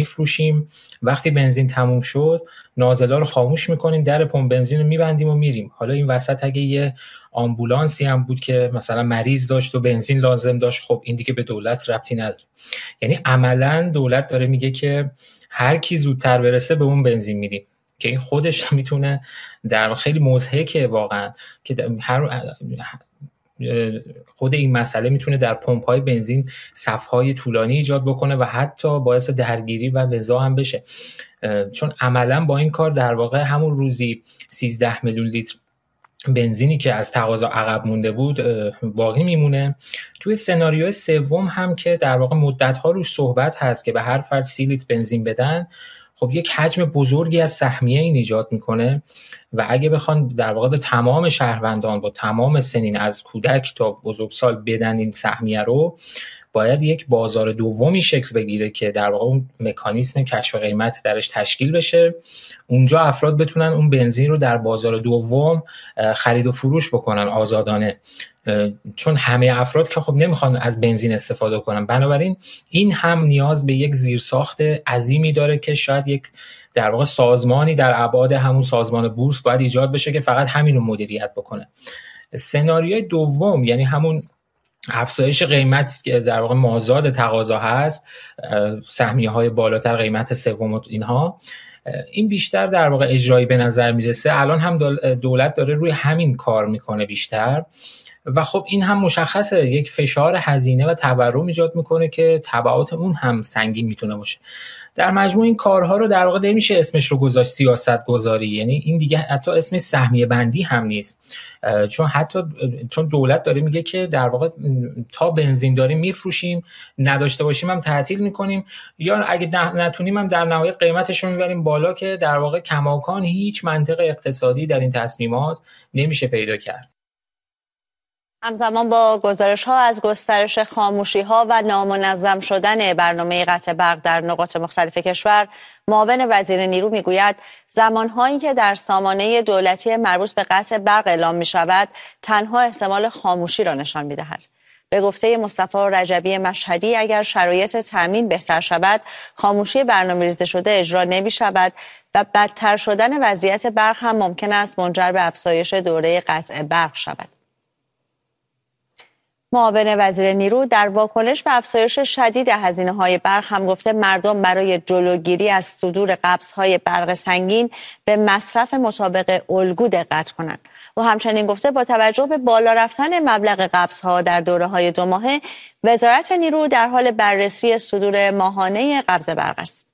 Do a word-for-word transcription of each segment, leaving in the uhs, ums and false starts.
میفروشیم. وقتی بنزین تموم شد نازلا رو خاموش میکنیم، در پمپ بنزین رو میبندیم و میریم. حالا این وسط اگه یه آمبولانسی هم بود که مثلا مریض داشت و بنزین لازم داشت، خب این دیگه به دولت ربطی نداره. یعنی عملاً دولت داره میگه که هر کی زودتر برسه به اون بنزین میدیم، که این خودش میتونه در خیلی مضحکه واقعا که هر خود این مسئله میتونه در پمپ‌های بنزین صف‌های طولانی ایجاد بکنه و حتی باعث درگیری و نزاع هم بشه، چون عملاً با این کار در واقع همون روزی سیزده میلیون لیتر بنزینی که از تقاضا عقب مونده بود باقی میمونه. توی سناریوی سوم هم که در واقع مدت‌ها روش صحبت هست که به هر فرد سی لیتر بنزین بدن، خب یک حجم بزرگی از سهمیه این ایجاد میکنه و اگه بخوان در واقع به تمام شهروندان با تمام سنین از کودک تا بزرگسال بدن این سهمیه رو، باید یک بازار دومی شکل بگیره که در واقع اون مکانیزم کشف قیمت درش تشکیل بشه. اونجا افراد بتونن اون بنزین رو در بازار دوم خرید و فروش بکنن آزادانه، چون همه افراد که خب نمیخوان از بنزین استفاده کنن. بنابراین این هم نیاز به یک زیرساخت عظیمی داره که شاید یک در واقع سازمانی در ابعاد همون سازمان بورس باید ایجاد بشه که فقط همین رو مدیریت بکنه. سناریوی دوم یعنی همون افزایش قیمت که در واقع مازاد تقاضا هست، سهمیه های بالاتر، قیمت سوم و اینها، این بیشتر در واقع اجرایی به نظر میرسه. الان هم دولت داره روی همین کار میکنه بیشتر و خب این هم مشخصه یک فشار هزینه و تورم ایجاد میکنه که تبعات اون هم سنگین میتونه باشه. در مجموع این کارها رو در واقع نمیشه اسمش رو گذاشت سیاست گذاری، یعنی این دیگه حتی اسمش سهمیه بندی هم نیست، چون حتی چون دولت داره میگه که در واقع تا بنزین داریم میفروشیم، نداشته باشیم هم تعطیل میکنیم، یا اگه نتونیم هم در نهایت قیمتش رو میبریم بالا، که در واقع کماکان هیچ منطق اقتصادی در این تصمیمات نمیشه پیدا کرد. همزمان با گزارش‌ها از گسترش خاموشی‌ها و نامنظم شدن برنامه قطع برق در نقاط مختلف کشور، معاون وزیر نیرو میگوید زمان‌هایی که در سامانه دولتی مربوط به قطع برق اعلام می‌شود تنها احتمال خاموشی را نشان می‌دهد. به گفته مصطفی رجبی مشهدی اگر شرایط تامین بهتر شود، خاموشی برنامه‌ریزی شده اجرا نمی‌شود و بدتر شدن وضعیت برق هم ممکن است منجر به افزایش دوره قطع برق شود. معاون وزیر نیرو در واکنش به افزایش شدید هزینه‌های برق هم گفته مردم برای جلوگیری از صدور قبض‌های برق سنگین به مصرف مطابق الگو دقت کنند. و همچنین گفته با توجه به بالا رفتن مبلغ قبض‌ها در دوره‌های دو ماهه، وزارت نیرو در حال بررسی صدور ماهانه قبض برق است.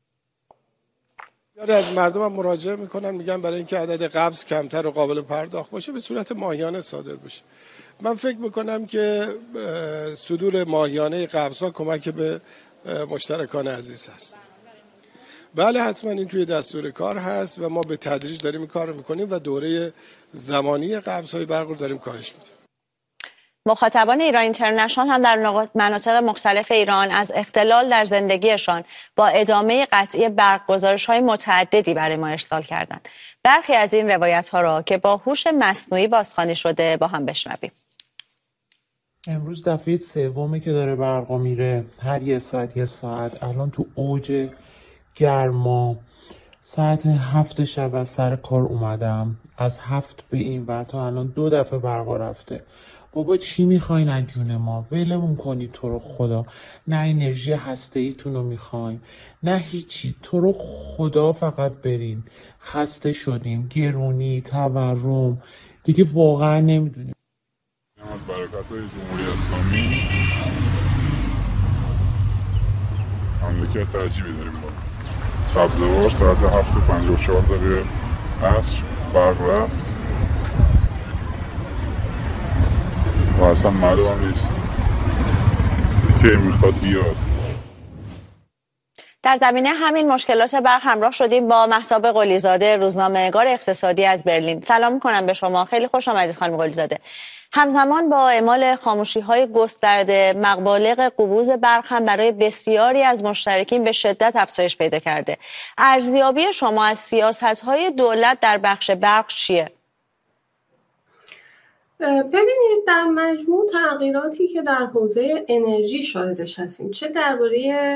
یاری از مردم هم مراجعه میکنن، میگن برای اینکه عدد قبض کمتر و قابل پرداخت باشه به صورت ماهیانه صادر بشه. من فکر میکنم که صدور ماهیانه قبض‌ها کمک به مشترکان عزیز هست. بله حتما این توی دستور کار هست و ما به تدریج داریم این کار رو میکنیم و دوره زمانی قبض‌های برق رو داریم کاهش میدیم. مخاطبان ایران اینترنشنال هم در مناطق مختلف ایران از اختلال در زندگیشان با ادامه قطعی برق گزارش‌های متعددی برای ما ارسال کردند. برخی از این روایت‌ها را که با هوش مصنوعی بازخوانی شده با هم بشنویم. امروز دفعه سومه که داره برقا میره، هر یه ساعت یه ساعت. الان تو اوج گرما ساعت هفت شب از سر کار اومدم، از هفت به این ور تا الان دو دفعه برقا رفته. بابا چی میخواین از جون ما؟ ولمون کنید تو رو خدا. نه انرژی هسته‌ایتون رو میخوایم نه هیچی، تو رو خدا فقط برین. خسته شدیم، گرونی، تورم، دیگه واقعا نمیدونیم. از برکت‌های جمهوری اسلامی مملکت عجیبی داریم. با سبزوار ساعت هفت و پنجاه و چهار دقیقه عصر برق رفت و اصلا معلوم نیست که میخواد بیاد. در زمینه همین مشکلات برق همراه شدیم با مهتاب قلیزاده، روزنامه‌نگار اقتصادی از برلین. سلام می‌کنم به شما. خیلی خوش آمدید خانم قلیزاده. همزمان با اعمال خاموشی‌های گسترده، مبالغ قبوض برق هم برای بسیاری از مشترکین به شدت افزایش پیدا کرده. ارزیابی شما از سیاست‌های دولت در بخش برق چیه؟ ببینید در مجموع تغییراتی که در حوزه انرژی شاهدش هستیم، چه درباره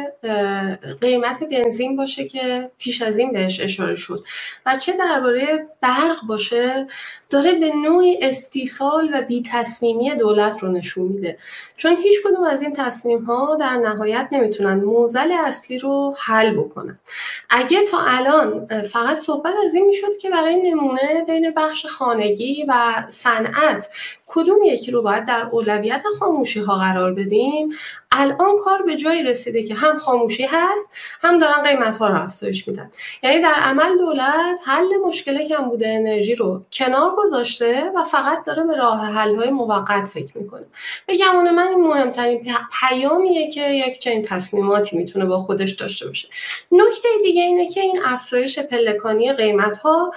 قیمت بنزین باشه که پیش از این بهش اشاره شد و چه درباره برق باشه، داره به نوعی استیصال و بی تصمیمی دولت رو نشون میده، چون هیچ کدوم از این تصمیم ها در نهایت نمیتونن معضل اصلی رو حل بکنن. اگه تا الان فقط صحبت از این میشد که برای نمونه بین بخش خانگی و صنعت کدوم یکی رو باید در اولویت خاموشی ها قرار بدیم، الان کار به جایی رسیده که هم خاموشی هست هم دارن قیمت ها رو افزایش میدن. یعنی در عمل دولت حل مشکل کمبود انرژی رو کنار گذاشته و فقط داره به راه حل های موقت فکر میکنه. به گمان من این مهمترین پیامیه که یک چنین تصمیماتی میتونه با خودش داشته باشه. نکته دیگه اینه که این افزایش پلکانی قیمت ها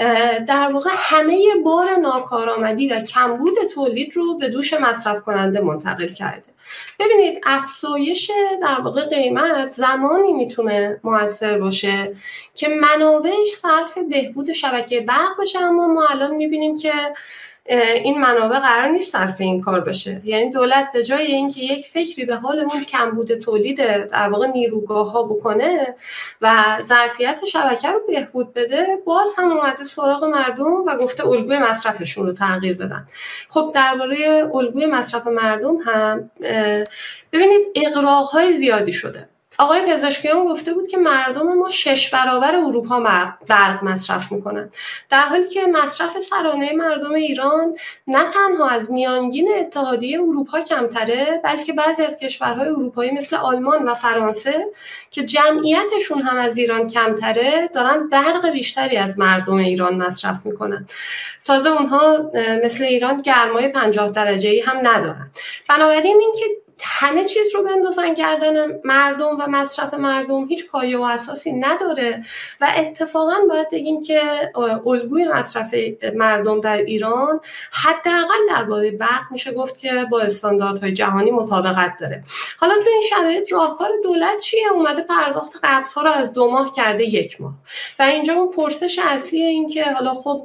در واقع همه بار ناکارآمدی و کمبود تولید رو به دوش مصرف کننده منتقل کرده. ببینید افزایش در واقع قیمت زمانی میتونه موثر باشه که منابعش صرف بهبود شبکه برق بشه، اما ما الان میبینیم که این منابع قرار نیست صرف این کار بشه. یعنی دولت به جای اینکه یک فکری به حال اون کمبود تولید در واقع نیروگاه ها بکنه و ظرفیت شبکه رو بهبود بده، باز هم اومده سراغ مردم و گفته الگوی مصرفشون رو تغییر بدن. خب درباره الگوی مصرف مردم هم ببینید اغراق‌های زیادی شده. آقای پزشکیان گفته بود که مردم ما شش برابر اروپا برق مصرف میکنن، در حالی که مصرف سرانه مردم ایران نه تنها از میانگین اتحادیه اروپا کمتره، بلکه بعضی از کشورهای اروپایی مثل آلمان و فرانسه که جمعیتشون هم از ایران کمتره دارن برق بیشتری از مردم ایران مصرف میکنن. تازه اونها مثل ایران گرمای پنجاه درجه‌ای هم ندارن. بنابراین اینکه همه چیز رو بندازن گردن مردم و مصرف مردم هیچ پایه و اساسی نداره و اتفاقا باید بگیم که الگوی مصرف مردم در ایران حداقل درباره برق میشه گفت که با استانداردهای جهانی مطابقت داره. حالا تو این شرایط راهکار دولت چیه؟ اومده پرداخت قبض‌ها رو از دو ماه کرده یک ماه و اینجا اون پرسش اصلی این که حالا خب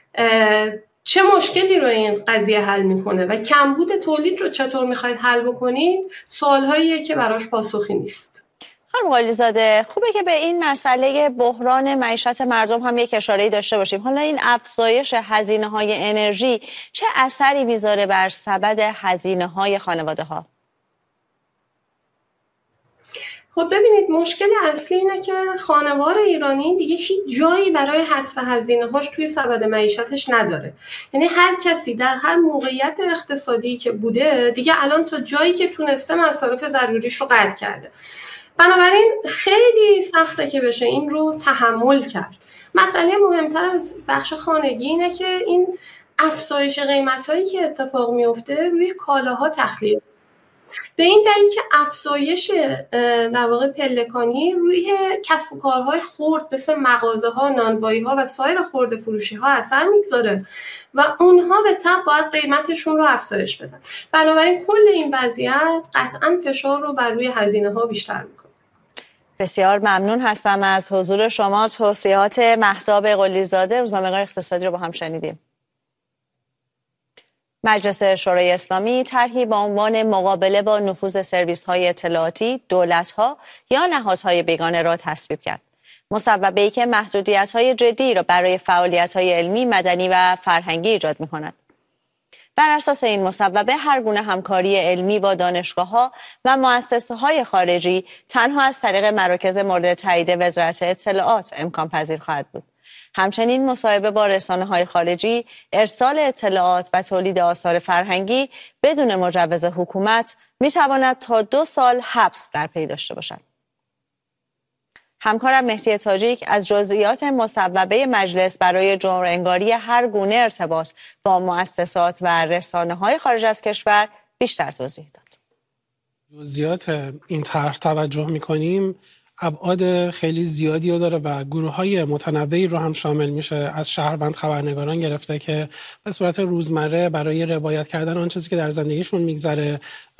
چه مشکلی رو این قضیه حل میکنه و کمبود تولید رو چطور میخواید حل بکنید؟ سوالهاییه که براش پاسخی نیست. خانم قالیزاده، خوبه که به این مسئله بحران معیشت مردم هم یک اشاره‌ای داشته باشیم. حالا این افزایش هزینه‌های انرژی چه اثری میذاره بر سبد هزینه‌های خانواده‌ها؟ خب ببینید مشکل اصلی اینه که خانوار ایرانی دیگه هیچ جایی برای حذف هزینه‌هاش توی سبد معیشتش نداره. یعنی هر کسی در هر موقعیت اقتصادی که بوده دیگه الان تا جایی که تونسته مصارف ضروریش رو قطع کرده. بنابراین خیلی سخته که بشه این رو تحمل کرد. مسئله مهمتر از بخش خانگی اینه که این افزایش قیمت‌هایی که اتفاق میفته روی کالاها تخلیه. به این دلیل که افزایش در واقع پلکانی روی کسب و کارهای خرد مثل مغازه‌ها، نانوایی‌ها و سایر خرده فروشی‌ها اثر میگذاره و اونها به تبع باید قیمتشون رو افزایش بدن. بنابراین کل این وضعیت قطعاً فشار رو بر روی هزینه‌ها بیشتر میکنه. بسیار ممنون هستم از حضور شما. توصیحات مهتاب قلیزاده، روزنامه‌نگار اقتصادی رو با هم شنیدیم. مجلس شورای اسلامی طرحی با عنوان مقابله با نفوذ سرویس‌های اطلاعاتی، دولت‌ها یا نهادهای بیگانه را تصویب کرد. مصوبه‌ای که محدودیت‌های جدی را برای فعالیت‌های علمی، مدنی و فرهنگی ایجاد می‌کند. بر اساس این مصوبه هر گونه همکاری علمی با دانشگاه‌ها و مؤسسه‌های خارجی تنها از طریق مراکز مورد تایید وزارت اطلاعات امکان پذیر خواهد بود. همچنین مصاحبه با رسانه‌های خارجی، ارسال اطلاعات و تولید آثار فرهنگی بدون مجوز حکومت می‌تواند تا دو سال حبس در پی داشته باشد. همکارم مهدی تاجیک از جزئیات مصوبه مجلس برای جمهورانگاری هر گونه ارتباط با مؤسسات و رسانه‌های خارج از کشور بیشتر توضیح داد. جزئیات این طرح توجه می‌کنیم ابعاد خیلی زیادی رو داره و گروه‌های متنوعی رو هم شامل میشه، از شهروند خبرنگاران گرفته که به صورت روزمره برای روایت کردن آن چیزی که در زندگیشون میگذره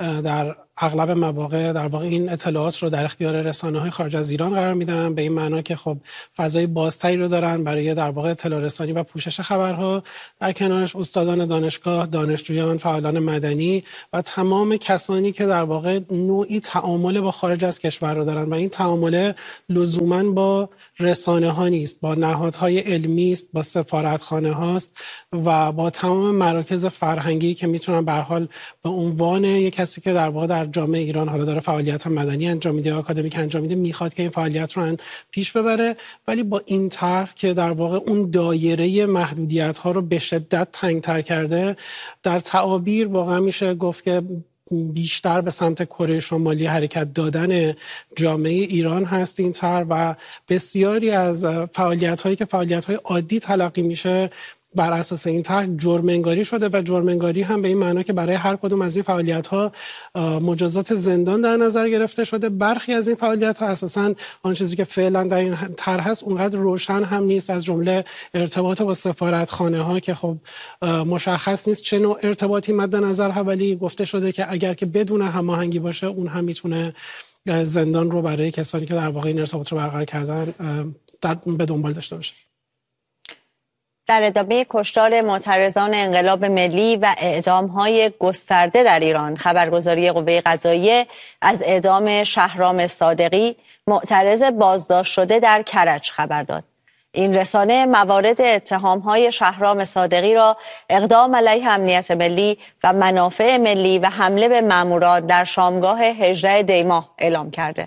در اغلب مواقع در واقع این اطلاعات رو در اختیار رسانه‌های خارج از ایران قرار میدن، به این معنا که خب فضای بازتری رو دارن برای در واقع اطلاع رسانی و پوشش خبرها. در کنارش استادان دانشگاه، دانشجویان، فعالان مدنی و تمام کسانی که در واقع نوعی تعامل با خارج از کشور رو دارن و این تعامل لزوماً با رسانه‌ها نیست، با نهادهای علمی است، با سفارتخانه هاست و با تمام مراکز فرهنگی که میتونن به هر حال به عنوان یک کسی که در واقع در جامعه ایران حالا داره فعالیت مدنی انجام میده، آکادمیک انجام میده، میخواد که این فعالیت رو پیش ببره، ولی با این طرح که در واقع اون دایره محدودیت ها رو به شدت تنگتر کرده، در تعابیر واقعا میشه گفت که بیشتر به سمت کره شمالی حرکت دادن جامعه ایران هست این طرح و بسیاری از فعالیت هایی که فعالیت های عادی تلقی میشه بر اساس این طرح جرم انگاری شده و جرم انگاری هم به این معنا که برای هر کدوم از این فعالیت ها مجازات زندان در نظر گرفته شده. برخی از این فعالیت ها اساساً آن چیزی که فعلا در این طرح هست اونقدر روشن هم نیست، از جمله ارتباط با سفارتخانه ها که خب مشخص نیست چه نوع ارتباطی مد نظر هست، ولی گفته شده که اگر که بدون هماهنگی باشه اون هم میتونه زندان رو برای کسانی که در واقع این ارتباط رو برقرار کردن در به دنبال داشته باشه. در ادامه کشتار معترضان انقلاب ملی و اعدام‌های گسترده در ایران، خبرگزاری قوه قضاییه از اعدام شهرام صادقی، معترض بازداشت شده در کرج خبر داد. این رسانه موارد اتهام‌های شهرام صادقی را اقدام علیه امنیت ملی و منافع ملی و حمله به مامورات در شامگاه هجده دی ماه اعلام کرده.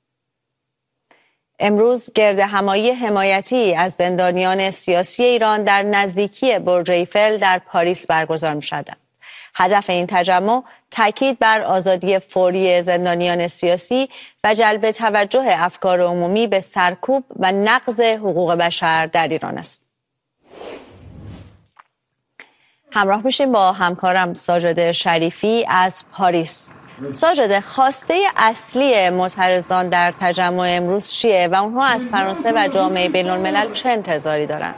امروز گردهمایی حمایتی از زندانیان سیاسی ایران در نزدیکی برج ایفل در پاریس برگزار می‌شود. هدف این تجمع تاکید بر آزادی فوری زندانیان سیاسی و جلب توجه افکار عمومی به سرکوب و نقض حقوق بشر در ایران است. همراه میشیم با همکارم ساجد شریفی از پاریس. ساجد، خواسته اصلی معترضان در تجمع امروز چیه و اونها از فرانسه و جامعه بین الملل چه انتظاری دارن؟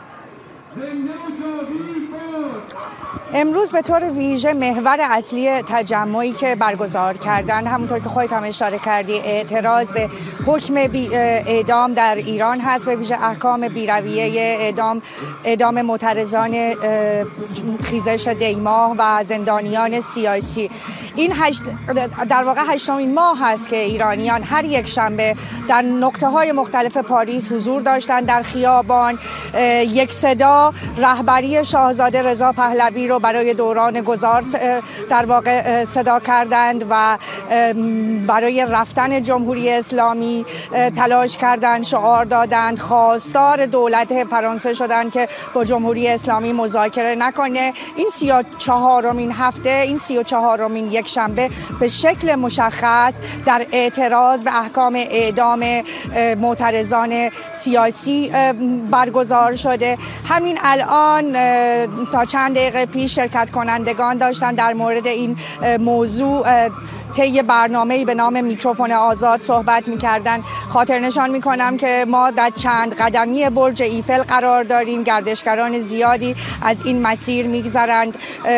امروز به طور ویژه محور اصلی تجمعی که برگزار کردن، همونطور که خودت هم اشاره کردی، اعتراض به حکم اعدام در ایران هست، به ویژه احکام بی‌رویه اعدام اعدام معترضان خیزش دیماه و زندانیان سیاسی. این هشت در واقع هشتمین ماه هست که ایرانیان هر یک شنبه در نقطه‌های مختلف پاریس حضور داشتند در خیابان. یک صدا رهبری شاهزاده رضا پهلوی رو برای دوران گذار در واقع صدا کردند و برای رفتن جمهوری اسلامی تلاش کردند، شعار دادند، خواستار دولت فرانسه شدند که با جمهوری اسلامی مذاکره نکنه. این سی و چهارمین هفته، این سی و چهارمین یک شنبه به شکل مشخص در اعتراض به احکام اعدام معترضان سیاسی برگزار شده. همین الان تا چند دقیقه پیش شرکت کنندگان داشتن در مورد این موضوع طی برنامه‌ای به نام میکروفون آزاد صحبت می‌کردن. خاطر نشان می‌کنم که ما در چند قدمی برج ایفل قرار داریم. گردشگران زیادی از این مسیر می‌گذرند.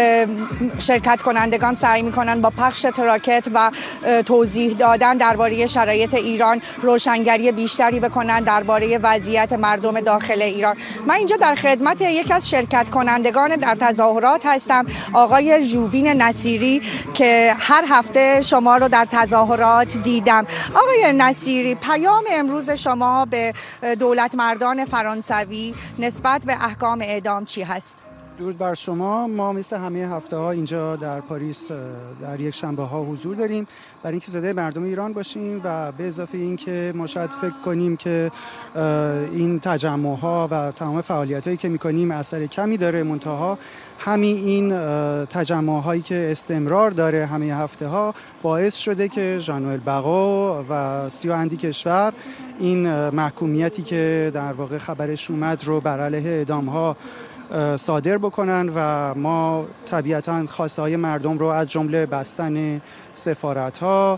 شرکت کنندگان سعی می‌کنند با پخش تراکت و توضیح دادن درباره شرایط ایران روشنگری بیشتری بکنند درباره وضعیت مردم داخل ایران. من اینجا در خدمت یکی از شرکت کنندگان در تظاهرات هستم، آقای ژوبین نصیری، که هر هفته شما رو در تظاهرات دیدم. آقای نصیری، پیام امروز شما به دولت مردان فرانسوی نسبت به احکام اعدام چی هست؟ درود بر شما. ما مثل همه هفته ها اینجا در پاریس در یک شنبه ها حضور داریم برای اینکه صدای مردم ایران باشیم و به اضافه این که ما شاید فکر کنیم که این تجمع ها و تمام فعالیت هایی که میکنیم اثر کمی داره، منتها همین این تجمع هایی که استمرار داره همه هفته ها باعث شده که ژانوئل بقا و سی و اندی کشور این محکومیتی که در واقع خبرش اومد رو بر علیه اعدام ها صادر بکنن و ما طبیعتاً خواسته های مردم رو از جمله بستن سفارت ها،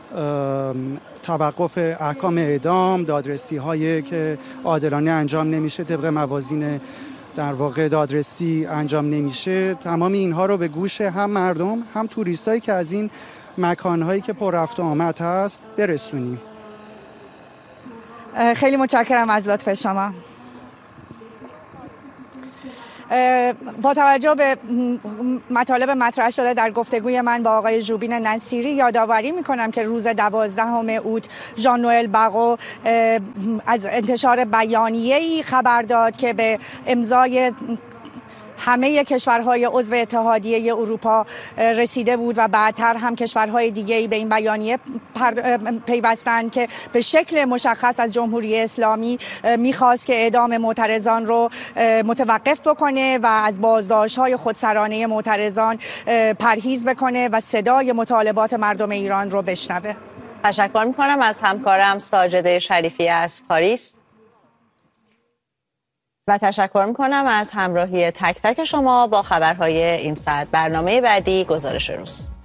توقف احکام اعدام، دادرسی هایی که عادلانه انجام نمیشه طبق موازین در واقع دادرسی انجام نمیشه، تمام اینها رو به گوش هم مردم هم توریستایی که از این مکانهایی که پر رفت و آمد هست برسونیم. خیلی متشکرم از لطف شما. با توجه به مطالب مطرح شده در گفتگوی من با آقای ژوبین نصیری، یادآوری میکنم که روز دوازدهم اوت ژان نوئل باغو از انتشار بیانیه‌ای خبر داد که به امضای همه کشورهای عضو اتحادیه اروپا رسیده بود و بعدتر هم کشورهای دیگه‌ای به این بیانیه پیوستند که به شکل مشخص از جمهوری اسلامی میخواست که اعدام معترضان رو متوقف بکنه و از بازداشت‌های خودسرانه معترضان پرهیز بکنه و صدای مطالبات مردم ایران رو بشنوه. تشکر میکنم از همکارم ساجده شریفی از پاریس و تشکر میکنم از همراهی تک تک شما با خبرهای این ساعت. برنامه بعدی گزارش روز.